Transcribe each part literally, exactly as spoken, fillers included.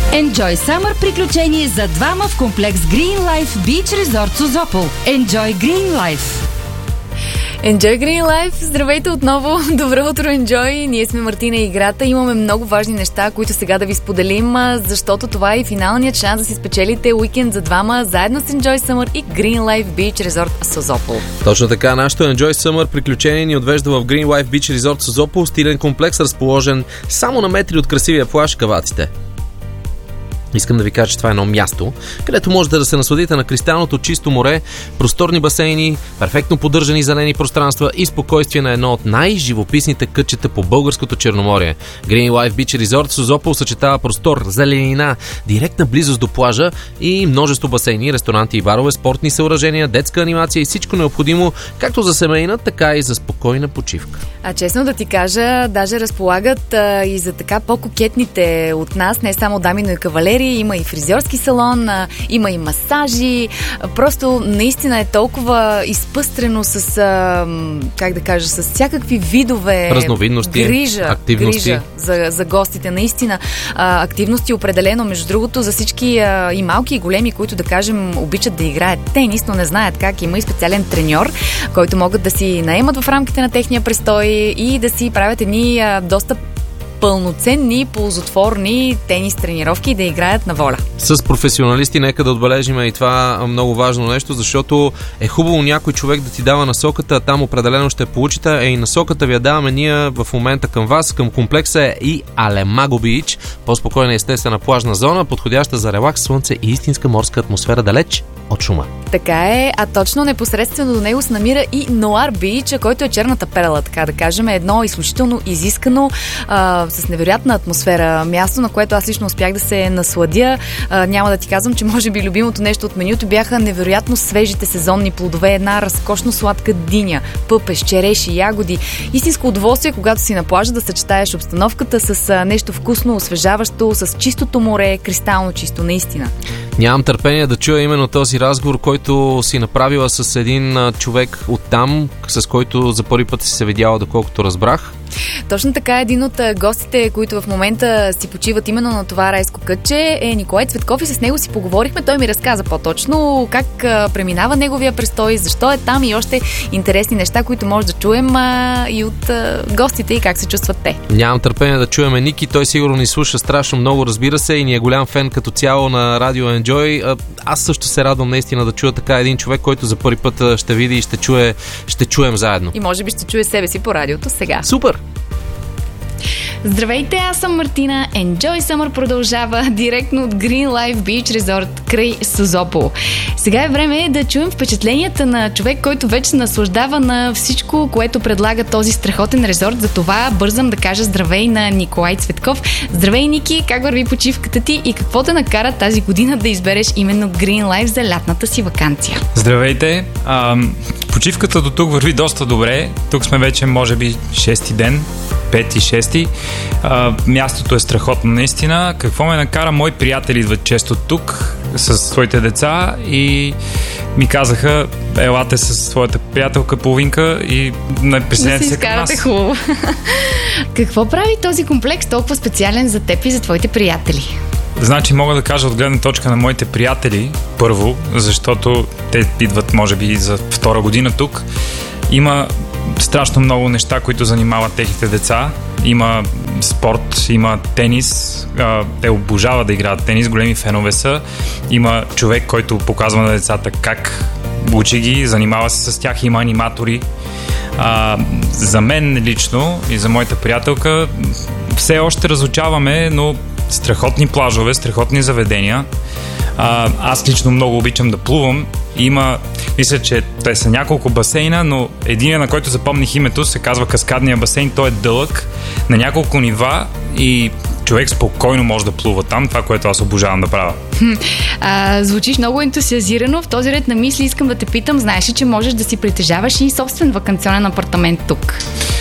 Enjoy Summer приключение за двама в комплекс Green Life Beach Resort Созопол. Enjoy Green Life. Enjoy Green Life! Здравейте отново! Добро утро, Enjoy! Ние сме Мартина и Играта. Имаме много важни неща, които сега да ви споделим, защото това е финалният шанс да си спечелите уикенд за двама заедно с Enjoy Summer и Green Life Beach Resort Созопол. Точно така, нашето Enjoy Summer приключение ни отвежда в Green Life Beach Resort Созопол, стилен комплекс, разположен само на метри от красивия плаж Каваците. Искам да ви кажа, че това е едно място, където можете да се насладите на кристалното чисто море, просторни басейни, перфектно поддържани зелени пространства и спокойствие на едно от най-живописните кътчета по българското Черноморие. Green Life Beach Resort Созопол съчетава простор, зеленина, директна близост до плажа и множество басейни, ресторанти и барове, спортни съоръжения, детска анимация и всичко необходимо както за семейна, така и за спокойна почивка. А честно да ти кажа, даже разполагат а, и за така по-кокетните от нас, не само дами, но и кавалери. Има и фризьорски салон, а, има и масажи. А, просто наистина е толкова изпъстрено с, а, как да кажа, с всякакви видове разновидности, грижа, активности. грижа за, за гостите. Наистина а, активности определено, между другото, за всички а, и малки и големи, които, да кажем, обичат да играят тенис, но не знаят как. Има и специален треньор, който могат да си наемат в рамките на техния престой и да си правят едни а, доста пълноценни, ползотворни тенис тренировки и да играят на воля. С професионалисти нека да отбележим и това много важно нещо, защото е хубаво някой човек да ти дава насоката, а там определено ще получите. Е и насоката ви я даваме ние в момента към вас. Към комплекса е и Алемаго Бич, по-спокойна естествена плажна зона, подходяща за релакс, слънце и истинска морска атмосфера далеч от шума. Така е, а точно непосредствено до него се намира и Ноар Бич, който е черната перла, така да кажем, едно изключително изискано, а, с невероятна атмосфера място, на което аз лично успях да се насладя. А, няма да ти казвам, че може би любимото нещо от менюто бяха невероятно свежите сезонни плодове, една разкошно сладка диня, пъпеш, череши, ягоди. Истинско удоволствие, когато си на плажа, да съчетаеш обстановката с а, нещо вкусно, освежаващо, с чистото море, кристално чисто, наистина. Нямам търпение да чуя именно този разговор, който си направила с един а, човек оттам, с който за първи път си се видяла, доколкото разбрах. Точно така, един от гостите, които в момента си почиват именно на това райско кътче, е Николай Цветков и с него си поговорихме. Той ми разказа по-точно как преминава неговия престой, защо е там и още интересни неща, които може да чуем а, и от а, гостите и как се чувстват те. Нямам търпение да чуем Ники, той сигурно ни слуша страшно много, разбира се, и ни е голям фен като цяло на Радио Enjoy. Аз също се радвам наистина да чуя така един човек, който за първи път ще види и ще чуе, ще чуем заедно. И може би ще чуе себе си по радиото сега. Супер! Здравейте, аз съм Мартина. Enjoy Summer продължава директно от Green Life Beach Resort край Созопол. Сега е време да чуем впечатленията на човек, който вече се наслаждава на всичко, което предлага този страхотен резорт. За това бързам да кажа здравей на Николай Цветков. Здравей, Ники, как върви почивката ти и какво те накара тази година да избереш именно Green Life за лятната си ваканция? Здравейте! А, почивката до тук върви доста добре. Тук сме вече, може би, шести ден. пети, шести. А, мястото е страхотно наистина. Какво ме накара? Мои приятели идват често тук с своите деца и ми казаха, елате с своята приятелка половинка и не присъединете се към нас. Хубаво. Какво прави този комплекс толкова специален за теб и за твоите приятели? Значи мога да кажа от гледна точка на моите приятели, първо, защото те идват може би за втора година тук. Има страшно много неща, които занимават техните деца. Има спорт, има тенис. Те обожават да играят тенис, големи фенове са. Има човек, който показва на децата как учи ги, занимава се с тях, има аниматори. А, за мен лично и за моята приятелка все още разучаваме, но страхотни плажове, страхотни заведения. А, аз лично много обичам да плувам. Има, мисля, че те са няколко басейна, но един, на който запомних името, се казва Каскадния басейн. Той е дълъг, на няколко нива и човек спокойно може да плува там, това, което аз обожавам да правя. А, звучиш много ентусиазирано. В този ред на мисли искам да те питам, знаеш ли, че можеш да си притежаваш и собствен ваканционен апартамент тук?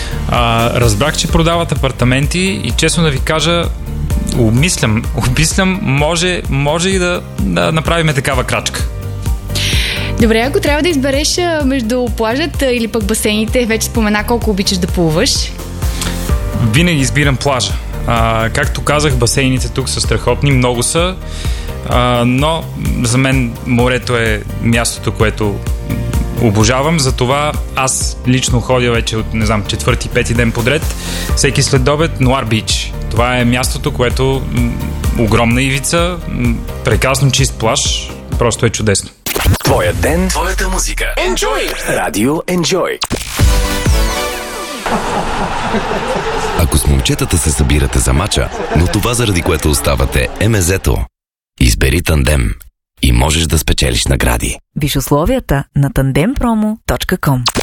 А, разбрах, че продават апартаменти и честно да ви кажа, обмислям, обмислям, може, може и да, да направим такава крачка. Добре, ако трябва да избереш между плажът или пък басейните, вече спомена колко обичаш да плуваш. Винаги избирам плажа. А, както казах, басейните тук са страхотни, много са, а, но за мен морето е мястото, което обожавам, затова аз лично ходя вече от, не знам, четвърти, пети ден подред, всеки следобед Нуар Бич. Това е мястото, което м- огромна ивица, м- прекрасно чист плаж, просто е чудесно. Твоя ден, твоята музика. Enjoy! Радио Enjoy. Ако с момчетата се събирате за мача, но това заради което оставате е мезето, избери Тандем и можеш да спечелиш награди. Виж условията на тандем промо точка ком.